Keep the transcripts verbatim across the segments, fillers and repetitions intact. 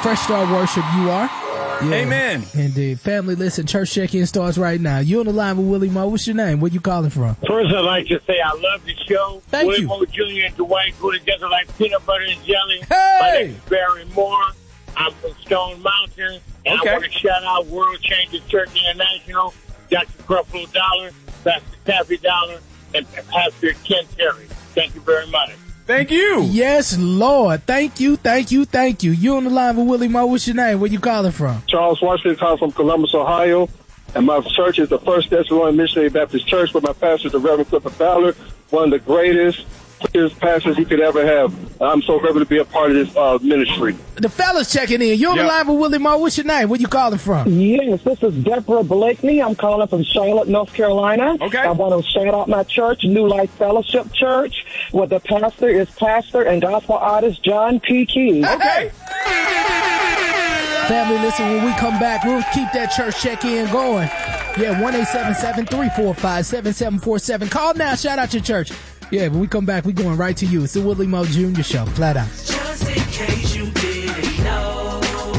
Fresh Start Worship, you are. Yeah. Amen. Indeed. Family, listen, church check-in starts right now. You on the line with Willie Moe. What's your name? Where you calling from? First, I'd like to say I love the show. Thank Willie you. Moe Junior and Dwight go together like peanut butter and jelly. Hey! My name is Barry Moore. I'm from Stone Mountain. And Okay. I want to shout out World Changers Church International, Doctor Creflo Dollar, Pastor Taffy Dollar, and Pastor Ken Terry. Thank you very much. Thank you. Yes, Lord. Thank you, thank you, thank you. You on the line with Willie Moe. What's your name? Where you calling from? Charles Washington, calling from Columbus, Ohio. And my church is the First Thessalonian Missionary Baptist Church, where my pastor is the Reverend Clifford Fowler, one of the greatest pastors you could ever have. I'm so grateful to be a part of this uh, ministry. The fellas checking in. You on Yep. the line with Willie Moe. What's your name? Where you calling from? Yes, this is Deborah Blakeney. I'm calling from Charlotte, North Carolina. Okay. I want to shout out my church, New Life Fellowship Church, where the pastor is pastor and gospel artist John P. Key. Okay. Family, listen, when we come back, we'll keep that church check-in going. Yeah, one eight seven seven, three four five, seven seven four seven. Call now. Shout out your church. Yeah, when we come back, we're going right to you. It's the Willie Moe Junior Show. Flat out. Just in case you didn't know,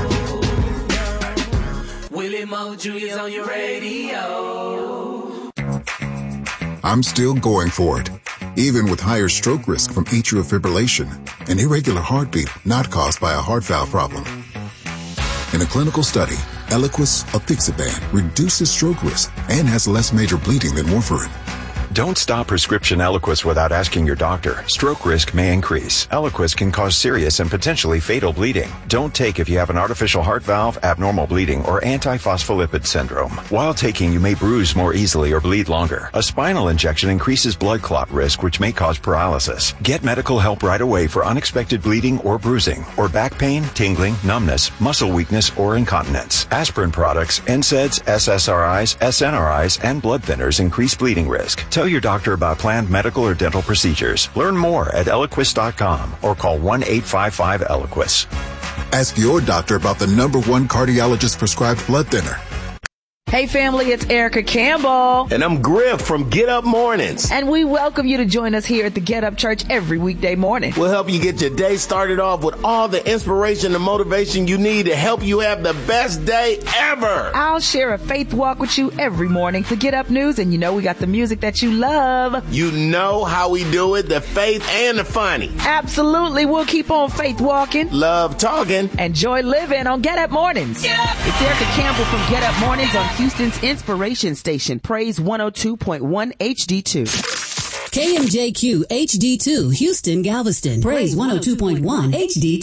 Willie Moe Junior's on your radio. I'm still going for it, even with higher stroke risk from atrial fibrillation, an irregular heartbeat not caused by a heart valve problem. In a clinical study, Eliquis apixaban reduces stroke risk and has less major bleeding than warfarin. Don't stop prescription Eliquis without asking your doctor. Stroke risk may increase. Eliquis can cause serious and potentially fatal bleeding. Don't take if you have an artificial heart valve, abnormal bleeding, or antiphospholipid syndrome. While taking, you may bruise more easily or bleed longer. A spinal injection increases blood clot risk, which may cause paralysis. Get medical help right away for unexpected bleeding or bruising, or back pain, tingling, numbness, muscle weakness, or incontinence. Aspirin products, N SAIDs, S S R Is, S N R Is, and blood thinners increase bleeding risk. Tell your doctor about planned medical or dental procedures. Learn more at Eliquis dot com or call one eight five five Eliquis. Ask your doctor about the number one cardiologist prescribed blood thinner. Hey family, it's Erica Campbell. And I'm Griff from Get Up Mornings. And we welcome you to join us here at the Get Up Church every weekday morning. We'll help you get your day started off with all the inspiration and motivation you need to help you have the best day ever. I'll share a faith walk with you every morning for Get Up News, and you know we got the music that you love. You know how we do it, the faith and the funny. Absolutely, we'll keep on faith walking, love talking, and joy living on Get Up Mornings. Get up! It's Erica Campbell from Get Up Mornings on Houston's inspiration station, Praise one oh two point one H D two. K M J Q H D two, Houston, Galveston, Praise one oh two point one H D two.